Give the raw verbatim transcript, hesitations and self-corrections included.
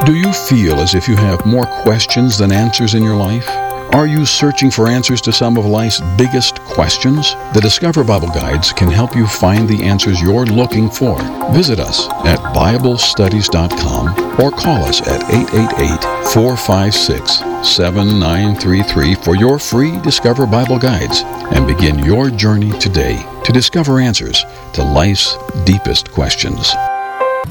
Do you feel as if you have more questions than answers in your life? Are you searching for answers to some of life's biggest questions? The Discover Bible Guides can help you find the answers you're looking for. Visit us at Bible Studies dot com or call us at eight eight eight, four five six, seven nine three three for your free Discover Bible Guides and begin your journey today to discover answers to life's deepest questions.